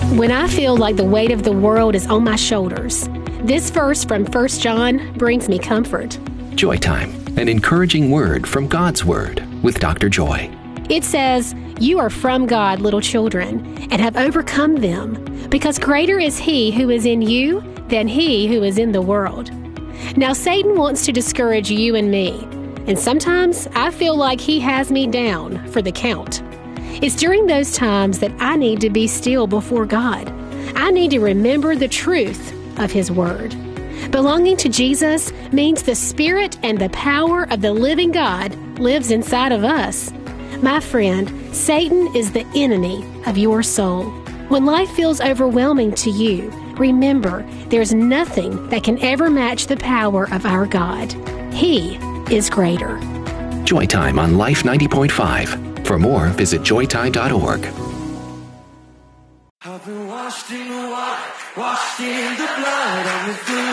When I feel like the weight of the world is on my shoulders, this verse from 1 John brings me comfort. Joy Time, an encouraging word from God's Word with Dr. Joy. It says, "You are from God, little children, and have overcome them, because greater is He who is in you than he who is in the world." Now, Satan wants to discourage you and me, and sometimes I feel like he has me down for the count. It's during those times that I need to be still before God. I need to remember the truth of His Word. Belonging to Jesus means the Spirit and the power of the living God lives inside of us. My friend, Satan is the enemy of your soul. When life feels overwhelming to you, remember there's nothing that can ever match the power of our God. He is greater. Joy Time on Life 90.5. For more, visit joytime.org. I've been washed in the water, washed in the blood, I'm